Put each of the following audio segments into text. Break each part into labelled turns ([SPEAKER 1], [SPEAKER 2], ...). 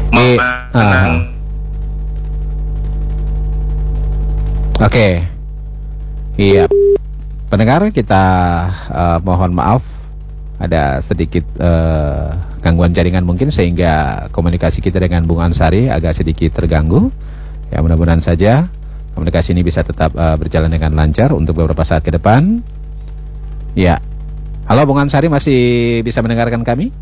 [SPEAKER 1] I, Oke, iya. Pendengar kita mohon maaf ada sedikit gangguan jaringan mungkin sehingga komunikasi kita dengan Bung Ansari agak sedikit terganggu. Ya mudah-mudahan saja komunikasi ini bisa tetap berjalan dengan lancar untuk beberapa saat ke depan. Ya, halo Bung Ansari, masih bisa mendengarkan kami?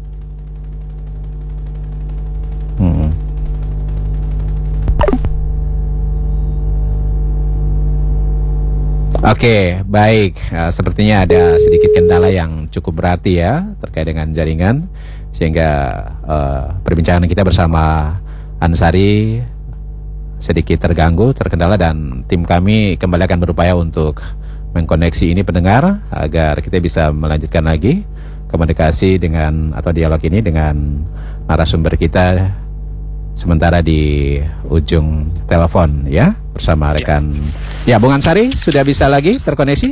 [SPEAKER 1] Oke, baik. Sepertinya ada sedikit kendala yang cukup berarti ya terkait dengan jaringan, sehingga perbincangan kita bersama Ansari sedikit terganggu, terkendala, dan tim kami kembali akan berupaya untuk mengkoneksi ini pendengar agar kita bisa melanjutkan lagi komunikasi dengan atau dialog ini dengan narasumber kita sementara di ujung telepon ya bersama rekan. Ya, Bung Ansari sudah bisa lagi terkoneksi?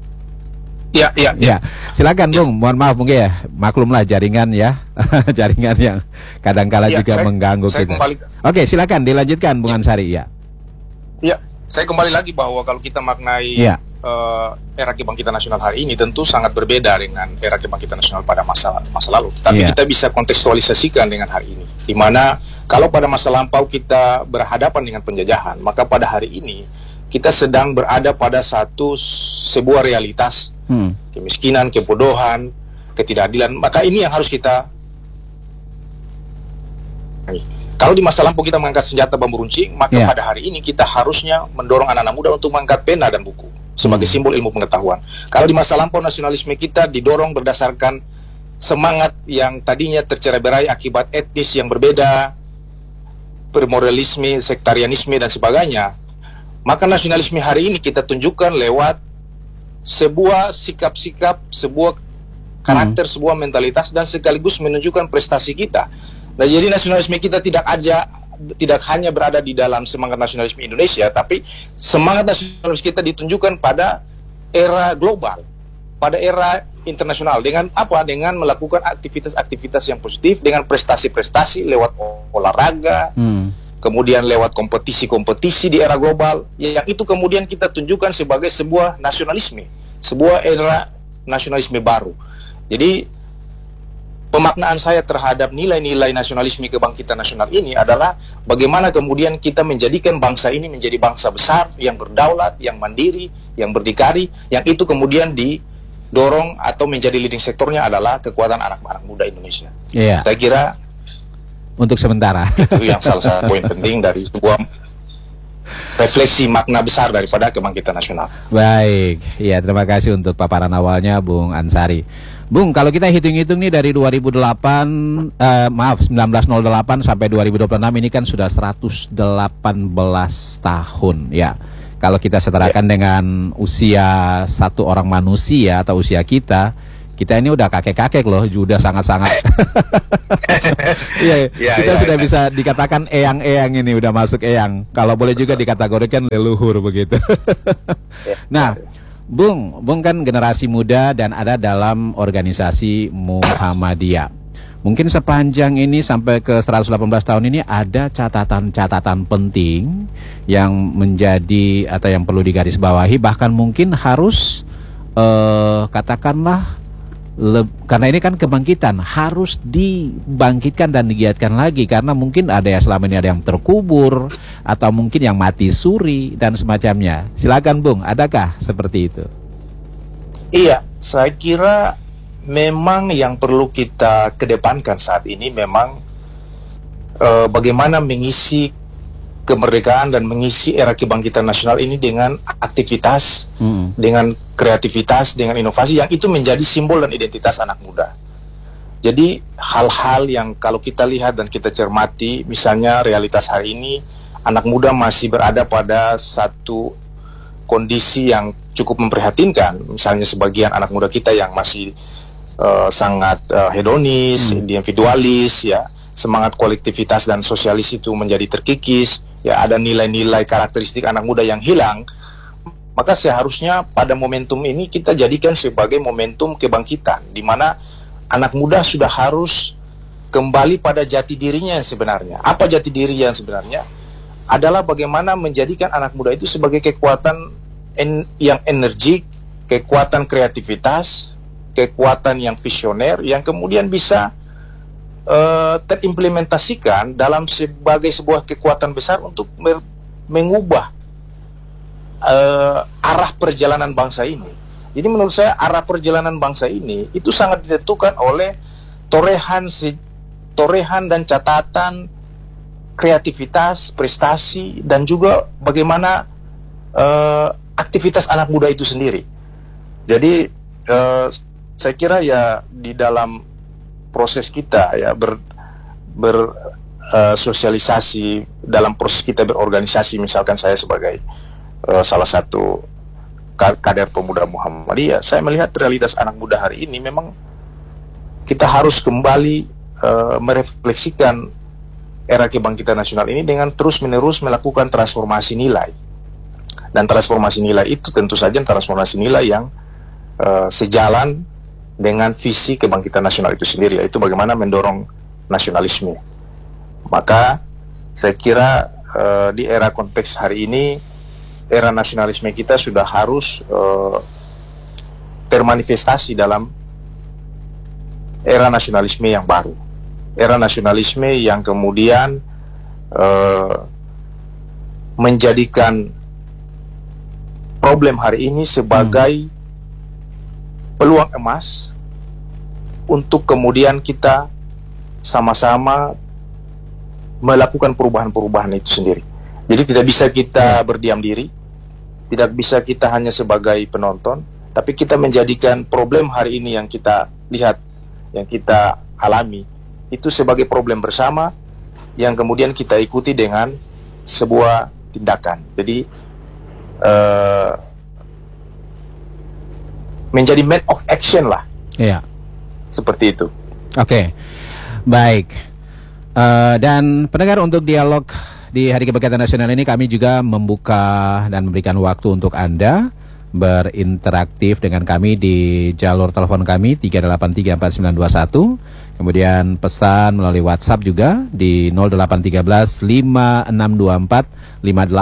[SPEAKER 1] Ya. Silakan Bung. Mohon maaf mungkin ya, maklumlah jaringan ya, jaringan yang kadang-kala juga mengganggu kita. Oke, silakan dilanjutkan Bung Ansari ya.
[SPEAKER 2] Ya, saya kembali lagi bahwa kalau kita maknai era kebangkitan nasional hari ini tentu sangat berbeda dengan era kebangkitan nasional pada masa lalu. Tapi kita bisa kontekstualisasikan dengan hari ini, di mana kalau pada masa lampau kita berhadapan dengan penjajahan, maka pada hari ini kita sedang berada pada sebuah realitas kemiskinan, kebodohan, ketidakadilan. Maka ini yang harus kita. Kalau di masa lampau kita mengangkat senjata bambu runcing, maka pada hari ini kita harusnya mendorong anak-anak muda untuk mengangkat pena dan buku sebagai simbol ilmu pengetahuan. Kalau di masa lampau nasionalisme kita didorong berdasarkan semangat yang tadinya tercerai-berai akibat etnis yang berbeda, primordialisme, sektarianisme dan sebagainya, maka nasionalisme hari ini kita tunjukkan lewat sebuah sikap-sikap, sebuah karakter, sebuah mentalitas, dan sekaligus menunjukkan prestasi kita. Nah, jadi nasionalisme kita tidak hanya berada di dalam semangat nasionalisme Indonesia, tapi semangat nasionalisme kita ditunjukkan pada era global, pada era internasional. Dengan apa? Dengan melakukan aktivitas-aktivitas yang positif, dengan prestasi-prestasi lewat olahraga, kemudian lewat kompetisi-kompetisi di era global, yang itu kemudian kita tunjukkan sebagai sebuah nasionalisme, sebuah era nasionalisme baru. Jadi pemaknaan saya terhadap nilai-nilai nasionalisme kebangkitan nasional ini adalah bagaimana kemudian kita menjadikan bangsa ini menjadi bangsa besar, yang berdaulat, yang mandiri, yang berdikari, yang itu kemudian didorong atau menjadi leading sektornya adalah kekuatan anak-anak muda Indonesia. Saya kira
[SPEAKER 1] untuk sementara
[SPEAKER 2] itu yang salah satu poin penting dari sebuah refleksi makna besar daripada kebangkitan nasional.
[SPEAKER 1] Baik, ya terima kasih untuk paparan awalnya Bung Ansari. Bung, kalau kita hitung-hitung nih dari 1908 sampai 2026 ini kan sudah 118 tahun ya. Kalau kita setarakan dengan usia satu orang manusia atau usia kita ini udah kakek-kakek loh, sudah sangat-sangat. Kita sudah bisa dikatakan eyang-eyang ini, udah masuk eyang. Kalau boleh juga dikategorikan leluhur begitu. Nah, Bung kan generasi muda dan ada dalam organisasi Muhammadiyah. Mungkin sepanjang ini sampai ke 118 tahun ini ada catatan-catatan penting yang menjadi atau yang perlu digarisbawahi, bahkan mungkin harus katakanlah karena ini kan kebangkitan, harus dibangkitkan dan digiatkan lagi, karena mungkin ada yang selama ini ada yang terkubur atau mungkin yang mati suri dan semacamnya. Silakan Bung, adakah seperti itu?
[SPEAKER 2] Iya, saya kira memang yang perlu kita kedepankan saat ini memang bagaimana mengisi kemerdekaan dan mengisi era kebangkitan nasional ini dengan aktivitas, dengan kreativitas, dengan inovasi yang itu menjadi simbol dan identitas anak muda. Jadi hal-hal yang kalau kita lihat dan kita cermati, misalnya realitas hari ini, anak muda masih berada pada satu kondisi yang cukup memprihatinkan. Misalnya sebagian anak muda kita yang masih sangat hedonis, individualis, ya, semangat kolektivitas dan sosialis itu menjadi terkikis. Ya, ada nilai-nilai karakteristik anak muda yang hilang. Maka seharusnya pada momentum ini kita jadikan sebagai momentum kebangkitan, di mana anak muda sudah harus kembali pada jati dirinya yang sebenarnya. Apa jati diri yang sebenarnya? Adalah bagaimana menjadikan anak muda itu sebagai kekuatan yang energik, kekuatan kreativitas, kekuatan yang visioner, yang kemudian bisa terimplementasikan dalam sebagai sebuah kekuatan besar untuk mengubah arah perjalanan bangsa ini. Jadi menurut saya arah perjalanan bangsa ini itu sangat ditentukan oleh torehan dan catatan kreativitas, prestasi, dan juga bagaimana aktivitas anak muda itu sendiri. Jadi saya kira ya di dalam proses kita ya sosialisasi, dalam proses kita berorganisasi, misalkan saya sebagai salah satu kader pemuda Muhammadiyah, saya melihat realitas anak muda hari ini memang kita harus kembali merefleksikan era kebangkitan nasional ini dengan terus-menerus melakukan transformasi nilai. Dan transformasi nilai itu tentu saja transformasi nilai yang sejalan dengan visi kebangkitan nasional itu sendiri, yaitu bagaimana mendorong nasionalisme. Maka saya kira di era konteks hari ini, era nasionalisme kita sudah harus termanifestasi dalam era nasionalisme yang baru. Era nasionalisme yang kemudian menjadikan problem hari ini sebagai peluang emas untuk kemudian kita sama-sama melakukan perubahan-perubahan itu sendiri. Jadi tidak bisa kita berdiam diri, tidak bisa kita hanya sebagai penonton, tapi kita menjadikan problem hari ini yang kita lihat, yang kita alami, itu sebagai problem bersama yang kemudian kita ikuti dengan sebuah tindakan. Jadi menjadi man of action lah.
[SPEAKER 1] Iya.
[SPEAKER 2] Seperti itu.
[SPEAKER 1] Oke. Baik. Dan pendengar, untuk dialog di Hari Kebangkitan Nasional ini kami juga membuka dan memberikan waktu untuk Anda berinteraktif dengan kami di jalur telepon kami 3834921. Kemudian pesan melalui WhatsApp juga di 0813 5624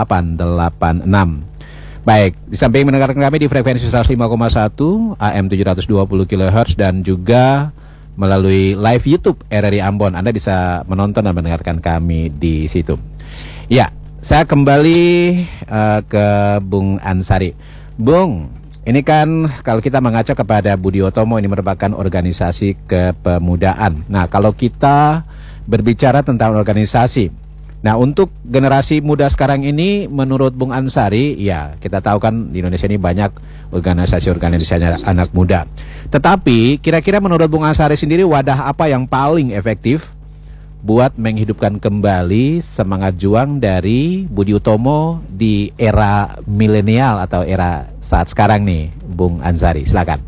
[SPEAKER 1] 5886. Baik, di samping mendengarkan kami di frekuensi 105,1 AM 720 kHz dan juga melalui live YouTube RRI Ambon, Anda bisa menonton dan mendengarkan kami di situ. Ya, saya kembali ke Bung Ansari. Bung, ini kan kalau kita mengaca kepada Budi Utomo, ini merupakan organisasi kepemudaan. Nah, kalau kita berbicara tentang organisasi, nah, untuk generasi muda sekarang ini, menurut Bung Ansari, ya kita tahu kan di Indonesia ini banyak organisasi anak muda. Tetapi kira-kira menurut Bung Ansari sendiri, wadah apa yang paling efektif buat menghidupkan kembali semangat juang dari Budi Utomo di era milenial atau era saat sekarang nih, Bung Ansari? Silakan.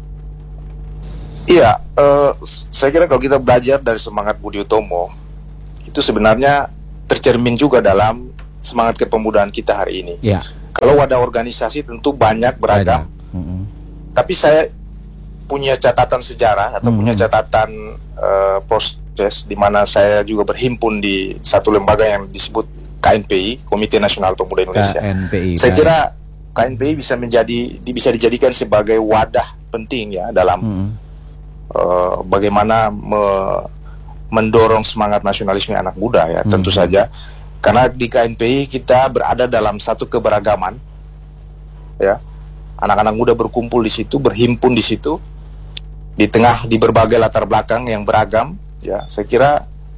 [SPEAKER 2] Iya, saya kira kalau kita belajar dari semangat Budi Utomo, itu sebenarnya tercermin juga dalam semangat kepemudaan kita hari ini.
[SPEAKER 1] Ya.
[SPEAKER 2] Kalau wadah organisasi tentu banyak, beragam. Tapi saya punya catatan sejarah atau punya catatan proses di mana saya juga berhimpun di satu lembaga yang disebut KNPI, Komite Nasional Pemuda Indonesia.
[SPEAKER 1] KNPI,
[SPEAKER 2] saya kira KNPI bisa dijadikan sebagai wadah penting ya dalam bagaimana mendorong semangat nasionalisme anak muda ya, tentu saja. Karena di KNPI kita berada dalam satu keberagaman ya. Anak-anak muda berkumpul di situ, berhimpun di situ, di berbagai latar belakang yang beragam ya. Saya kira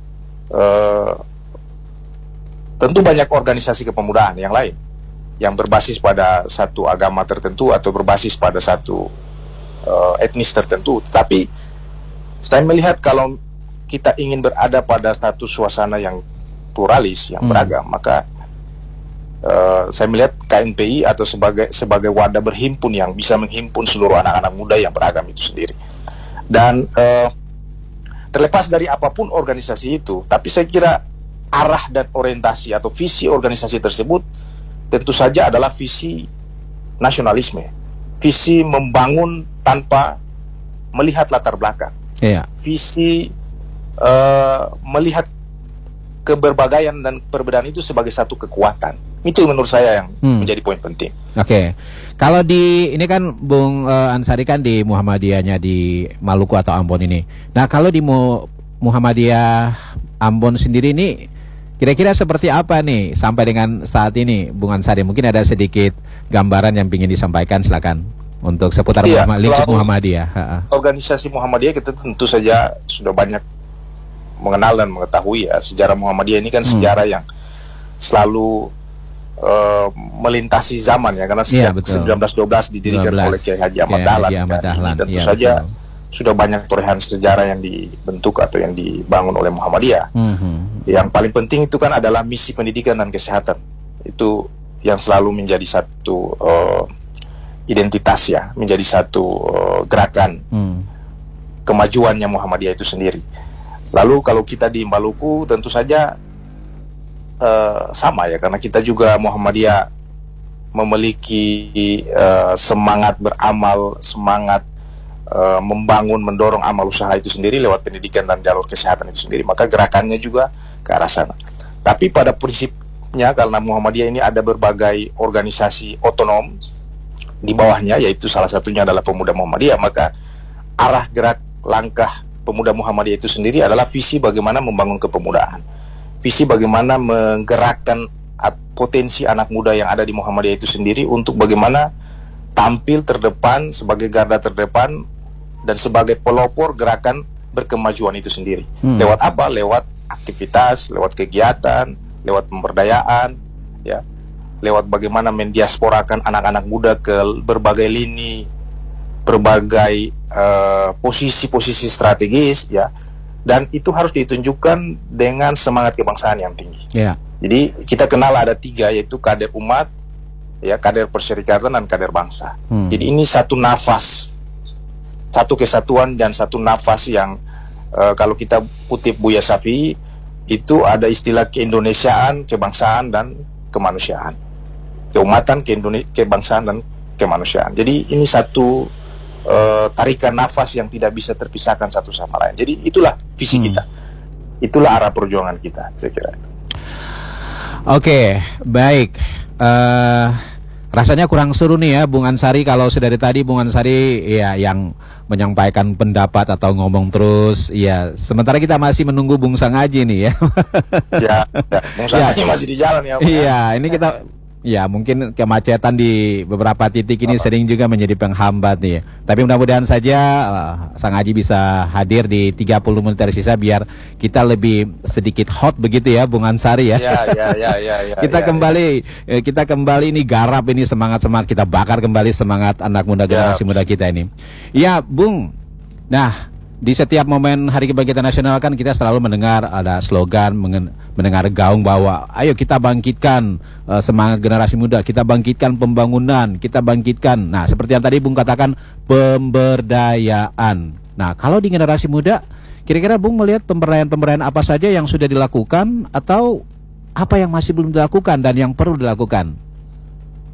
[SPEAKER 2] tentu banyak organisasi kepemudaan yang lain yang berbasis pada satu agama tertentu atau berbasis pada satu etnis tertentu. Tapi saya melihat kalau kita ingin berada pada satu suasana yang pluralis, yang beragam, maka saya melihat KNPI atau sebagai wadah berhimpun yang bisa menghimpun seluruh anak-anak muda yang beragam itu sendiri. Dan terlepas dari apapun organisasi itu, tapi saya kira arah dan orientasi atau visi organisasi tersebut tentu saja adalah visi nasionalisme, visi membangun tanpa melihat latar belakang, visi melihat keberbagaian dan perbedaan itu sebagai satu kekuatan. Itu menurut saya yang menjadi poin penting.
[SPEAKER 1] Oke. Kalau di ini kan Bung Ansari kan di Muhammadiyahnya di Maluku atau Ambon ini. Nah, kalau di Muhammadiyah Ambon sendiri ini kira-kira seperti apa nih sampai dengan saat ini, Bung Ansari? Mungkin ada sedikit gambaran yang ingin disampaikan, silakan untuk seputar lingkup Muhammadiyah.
[SPEAKER 2] Organisasi Muhammadiyah kita tentu saja sudah banyak mengenal dan mengetahui ya. Sejarah Muhammadiyah ini kan sejarah yang selalu melintasi zaman ya, karena sejak 1912 didirikan oleh Kiai Haji Ahmad Dahlan. Tentu saja sudah banyak torehan sejarah yang dibentuk atau yang dibangun oleh Muhammadiyah. Yang paling penting itu kan adalah misi pendidikan dan kesehatan. Itu yang selalu menjadi satu identitas ya, menjadi satu gerakan kemajuannya Muhammadiyah itu sendiri. Lalu kalau kita di Maluku tentu saja sama ya, karena kita juga Muhammadiyah memiliki semangat beramal, semangat membangun, mendorong amal usaha itu sendiri lewat pendidikan dan jalur kesehatan itu sendiri. Maka gerakannya juga ke arah sana. Tapi pada prinsipnya karena Muhammadiyah ini ada berbagai organisasi otonom di bawahnya, yaitu salah satunya adalah Pemuda Muhammadiyah, maka arah gerak langkah Pemuda Muhammadiyah itu sendiri adalah visi bagaimana membangun kepemudaan, visi bagaimana menggerakkan potensi anak muda yang ada di Muhammadiyah itu sendiri untuk bagaimana tampil terdepan sebagai garda terdepan dan sebagai pelopor gerakan berkemajuan itu sendiri. Lewat apa? Lewat aktivitas, lewat kegiatan, lewat pemberdayaan, ya, lewat bagaimana mendiasporakan anak-anak muda ke berbagai lini, berbagai posisi-posisi strategis, ya. Dan itu harus ditunjukkan dengan semangat kebangsaan yang tinggi. Jadi kita kenal ada 3, yaitu kader umat, ya, kader perserikatan dan kader bangsa. Jadi ini satu nafas, satu kesatuan dan satu nafas yang kalau kita kutip Buya Syafi'i itu ada istilah keindonesiaan, kebangsaan dan kemanusiaan, keumatan, kebangsaan dan kemanusiaan. Jadi ini satu tarikan nafas yang tidak bisa terpisahkan satu sama lain. Jadi itulah visi kita, itulah arah perjuangan kita, saya kira.
[SPEAKER 1] Oke, baik. Rasanya kurang seru nih ya, Bung Ansari. Kalau dari tadi Bung Ansari ya yang menyampaikan pendapat atau ngomong terus, ya. Sementara kita masih menunggu Bung Sangaji nih ya.
[SPEAKER 2] Bung Sangaji masih di jalan ya.
[SPEAKER 1] Iya, ini kita. Ya, mungkin kemacetan di beberapa titik ini sering juga menjadi penghambat nih. Tapi mudah-mudahan saja Sang Haji bisa hadir di 30 menit tersisa biar kita lebih sedikit hot begitu ya, Bung Ansari ya. Kita kembali ini garap ini semangat kita bakar kembali semangat anak muda generasi muda kita ini. Ya, Bung. Nah, di setiap momen Hari Kebangkitan Nasional kan kita selalu mendengar ada slogan, mendengar gaung bahwa ayo kita bangkitkan semangat generasi muda, kita bangkitkan pembangunan, kita bangkitkan. Nah, seperti yang tadi Bung katakan, pemberdayaan. Nah, kalau di generasi muda, kira-kira Bung melihat pemberdayaan apa saja yang sudah dilakukan atau apa yang masih belum dilakukan dan yang perlu dilakukan?